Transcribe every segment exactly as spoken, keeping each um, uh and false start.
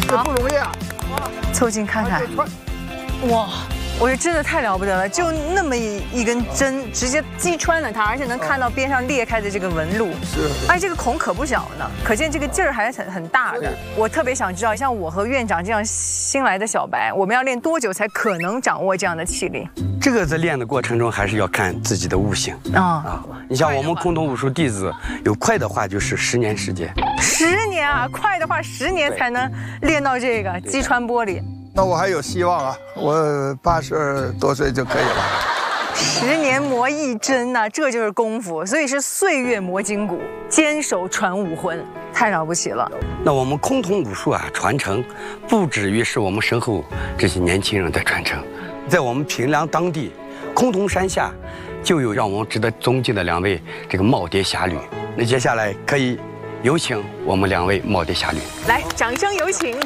这不容易啊！ 凑近看看，哇！我觉得真的太了不得了，就那么一一根针直接击穿了它，而且能看到边上裂开的这个纹路。 是， 哎，这个孔可不小呢，可见这个劲儿还是很很大的。我特别想知道，像我和院长这样新来的小白，我们要练多久才可能掌握这样的气力？ 这个在练的过程中还是要看自己的悟性啊啊！你像我们崆峒武术弟子，有快的话就是十年时间。 十年啊，快的话十年才能练到这个击穿玻璃。 那我还有希望啊！我八十多岁就可以了。 十年磨一针呐、啊，这就是功夫，所以是岁月磨筋骨，坚守传武魂，太了不起了。 那我们崆峒武术啊，传承不止于是我们身后这些年轻人的传承，在我们平凉当地，崆峒山下就有让我们值得尊敬的两位这个耄耋侠侣。那接下来可以有请我们两位耄耋侠侣， 来，掌声有请。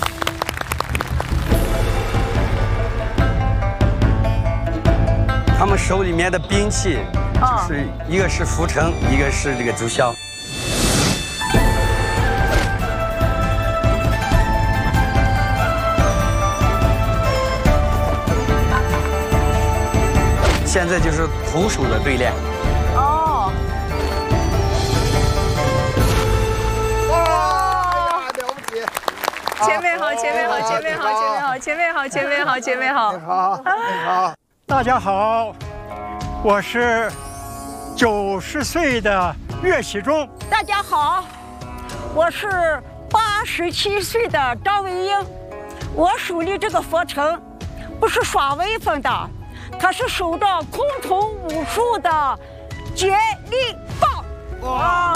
他们手里面的兵器，就是一个是拂尘，一个是这个竹箫。现在就是徒手的对练。 哦。 哇，了不起！ 前辈好，前辈好，前辈好，前辈好，前辈好，前辈好，前辈好。 好，好。 大家好，我是九十岁的岳喜忠。 大家好，我是八十七岁的张维英。我手里这个佛尘不是耍威风的，它是守着崆峒武术的接力棒。 哇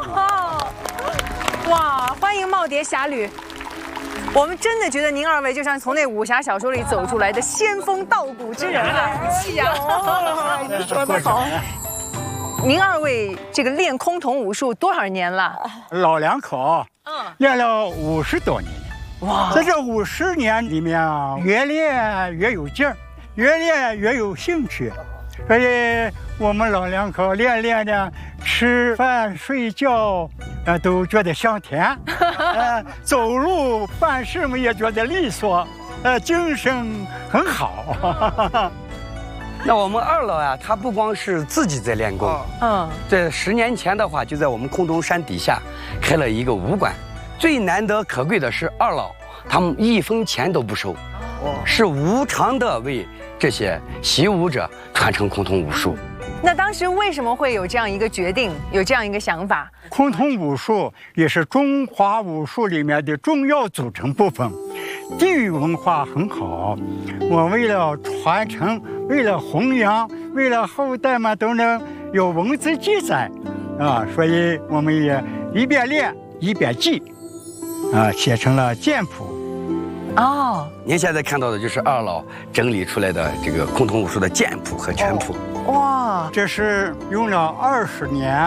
哇！欢迎耄耋侠侣。我们真的觉得您二位就像从那武侠小说里走出来的仙风道骨之人啊！是呀， 你说得好。 您二位这个练崆峒武术多少年了？ 老两口，嗯，练了五十多年。哇，在这五十年里面啊，越练越有劲儿，越练越有兴趣，所以我们老两口练练的，吃饭睡觉。呃，都觉得香甜，呃，走路办事嘛也觉得利索，呃，精神很好。 那我们二老啊，他不光是自己在练功，嗯，在十年前的话，就在我们崆峒山底下开了一个武馆。最难得可贵的是二老，他们一分钱都不收，是无偿的为这些习武者传承崆峒武术。 那当时为什么会有这样一个决定，有这样一个想法？ 崆峒武术也是中华武术里面的重要组成部分，地域文化很好。我为了传承，为了弘扬，为了后代们都能有文字记载，啊，所以我们也一边练一边记，啊，写成了剑谱。 哦， 您现在看到的就是二老整理出来的这个崆峒武术的剑谱和拳谱。 哇， 这是用了二十年